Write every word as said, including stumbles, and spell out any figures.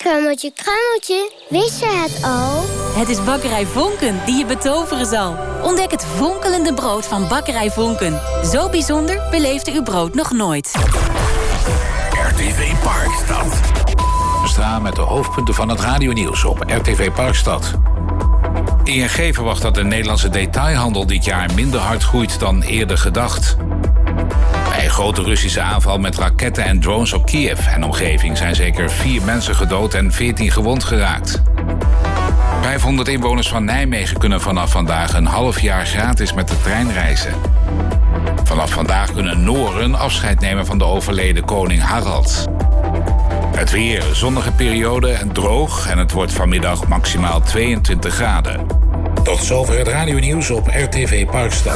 Kruimeltje, kruimeltje, wist je het al? Het is Bakkerij Vonken die je betoveren zal. Ontdek het fonkelende brood van Bakkerij Vonken. Zo bijzonder beleefde uw brood nog nooit. R T V Parkstad. We staan met de hoofdpunten van het radionieuws op R T V Parkstad. I N G verwacht dat de Nederlandse detailhandel dit jaar minder hard groeit dan eerder gedacht. Bij een grote Russische aanval met raketten en drones op Kiev en omgeving zijn zeker vier mensen gedood en veertien gewond geraakt. vijfhonderd inwoners van Nijmegen kunnen vanaf vandaag een half jaar gratis met de trein reizen. Vanaf vandaag kunnen Noren afscheid nemen van de overleden koning Harald. Het weer, zonnige periode en droog en het wordt vanmiddag maximaal tweeëntwintig graden. Tot zover het radionieuws op R T V Parkstad.